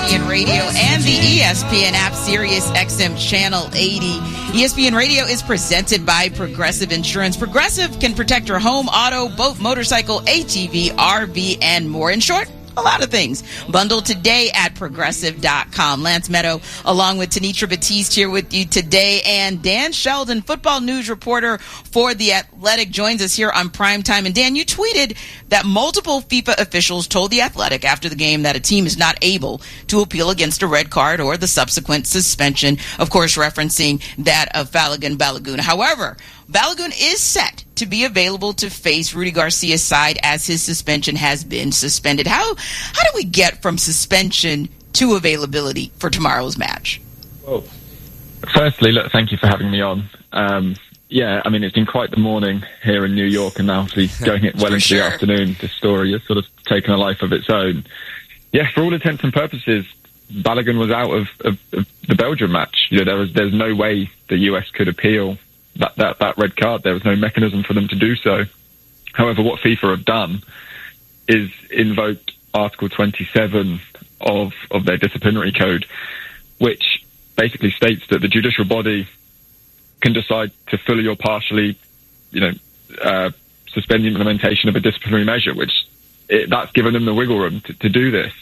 ESPN Radio and the ESPN app, Sirius XM Channel 80. ESPN Radio is presented by Progressive Insurance. Progressive can protect your home, auto, boat, motorcycle, ATV, RV, and more. In short, a lot of things. Bundle today at Progressive.com. Lance Meadow, along with Tanitra Batiste, here with you today. And Dan Sheldon, football news reporter for The Athletic, joins us here on Primetime. And Dan, you tweeted that multiple FIFA officials told The Athletic after the game that a team is not able to appeal against a red card or the subsequent suspension, of course referencing that of Balogun Balogun. However, Balogun is set to be available to face Rudy Garcia's side as his suspension has been suspended. How do we get from suspension to availability for tomorrow's match? Well, firstly, look, thank you for having me on. Yeah, I mean, it's been quite the morning here in New York, and now obviously going it well into the afternoon, this story has sort of taken a life of its own. Yeah, for all intents and purposes, Balogun was out of the Belgium match. You know, there's no way the US could appeal that red card. There was no mechanism for them to do so. However, what FIFA have done is invoked Article 27 of their disciplinary code, which basically states that the judicial body can decide to fully or partially, suspend the implementation of a disciplinary measure, which that's given them the wiggle room to do this.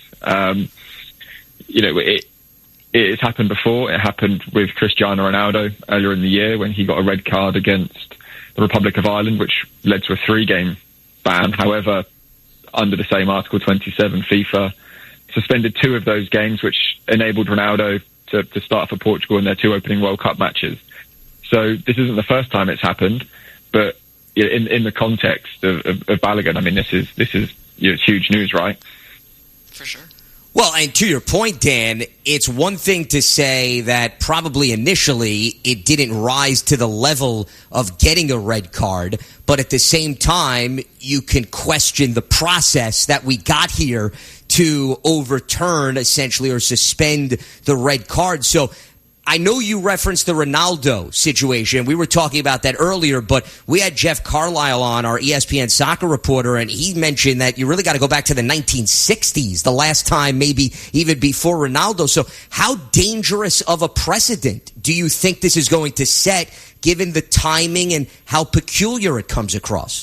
It's happened before. It happened with Cristiano Ronaldo earlier in the year when he got a red card against the Republic of Ireland, which led to a 3-game ban. However, under the same Article 27, FIFA suspended 2 of those games, which enabled Ronaldo to start for Portugal in their 2 opening World Cup matches. So this isn't the first time it's happened, but in the context of Balogun, I mean, this is it's huge news, right? For sure. Well, and to your point, Dan, it's one thing to say that probably initially it didn't rise to the level of getting a red card, but at the same time, you can question the process that we got here to overturn essentially or suspend the red card. So I know you referenced the Ronaldo situation. We were talking about that earlier, but we had Jeff Carlisle on, our ESPN soccer reporter, and he mentioned that you really got to go back to the 1960s, the last time maybe even before Ronaldo. So how dangerous of a precedent do you think this is going to set, given the timing and how peculiar it comes across?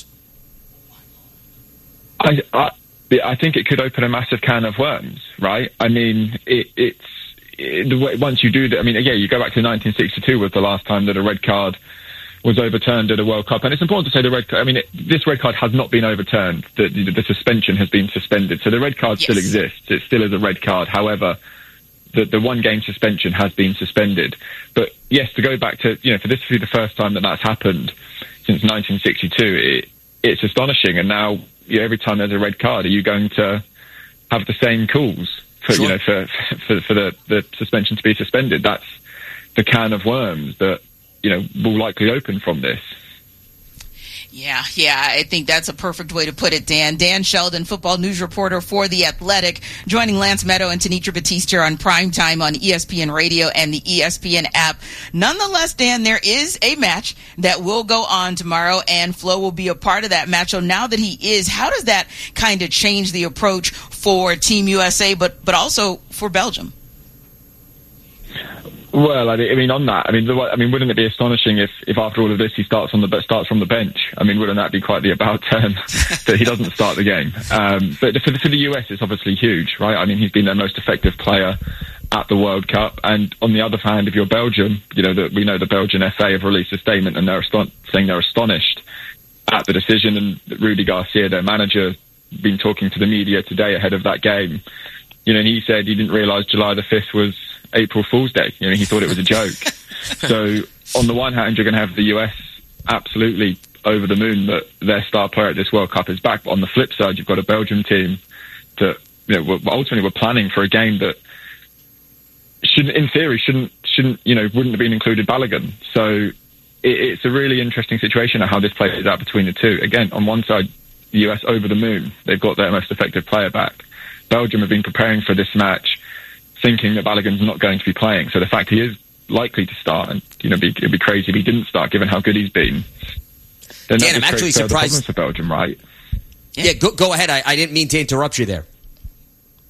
I think it could open a massive can of worms, right? I mean, once you do that, I mean, yeah, you go back to 1962 was the last time that a red card was overturned at a World Cup. And it's important to say this red card has not been overturned. The suspension has been suspended. So the red card still exists. It still is a red card. However, the 1-game suspension has been suspended. But yes, to go back to, for this to be the first time that's happened since 1962, it's astonishing. And now, every time there's a red card, are you going to have the same calls for the suspension to be suspended? That's the can of worms that will likely open from this. Yeah, I think that's a perfect way to put it, Dan. Dan Sheldon, football news reporter for The Athletic, joining Lance Meadow and Tanitra Batiste here on Primetime on ESPN Radio and the ESPN app. Nonetheless, Dan, there is a match that will go on tomorrow, and Flo will be a part of that match. So now that he is, how does that kind of change the approach for Team USA, but also for Belgium? Well, I mean, on that, wouldn't it be astonishing if after all of this he starts from the bench? I mean, wouldn't that be quite the about turn that he doesn't start the game? But for the US, it's obviously huge, right? I mean, he's been their most effective player at the World Cup. And on the other hand, if you're Belgium, we know the Belgian FA have released a statement and they're saying they're astonished at the decision. And Rudy Garcia, their manager, been talking to the media today ahead of that game. And he said he didn't realise July the 5th was April Fool's Day. He thought it was a joke. So on the one hand, you're going to have the US absolutely over the moon that their star player at this World Cup is back. But on the flip side, you've got a Belgium team that ultimately were planning for a game that wouldn't have been included Balogun. So it's a really interesting situation of how this plays out between the two. Again, on one side, the US over the moon. They've got their most effective player back. Belgium have been preparing for this match thinking that Balogun's not going to be playing. So the fact he is likely to start, and it'd be crazy if he didn't start given how good he's been. Then Dan, I'm actually surprised for Belgium, right? Yeah, go ahead. I didn't mean to interrupt you there.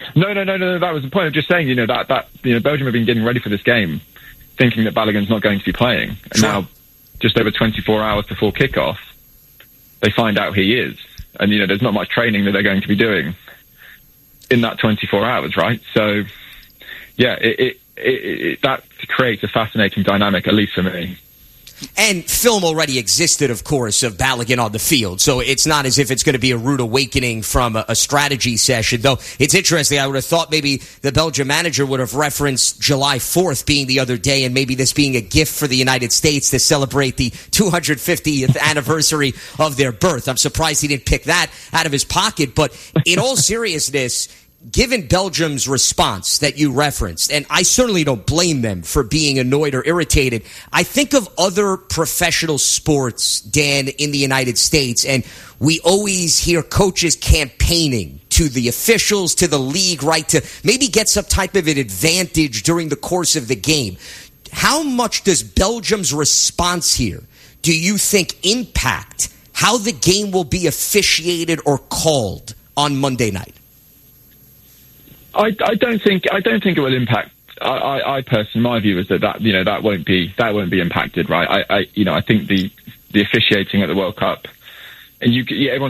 No. That was the point of just saying, that Belgium have been getting ready for this game, thinking that Balogun's not going to be playing, and now, just over 24 hours before kickoff, they find out he is, and there's not much training that they're going to be doing in that 24 hours, right? So, yeah, that creates a fascinating dynamic, at least for me. And film already existed, of course, of Balogun on the field. So it's not as if it's going to be a rude awakening from a strategy session. Though it's interesting, I would have thought maybe the Belgian manager would have referenced July 4th being the other day and maybe this being a gift for the United States to celebrate the 250th anniversary of their birth. I'm surprised he didn't pick that out of his pocket. But in all seriousness, given Belgium's response that you referenced, and I certainly don't blame them for being annoyed or irritated, I think of other professional sports, Dan, in the United States, and we always hear coaches campaigning to the officials, to the league, right, to maybe get some type of an advantage during the course of the game. How much does Belgium's response here, do you think, impact how the game will be officiated or called on Monday night? I don't think it will impact. I personally, my view is that won't be impacted, right? I think the officiating at the World Cup, and everyone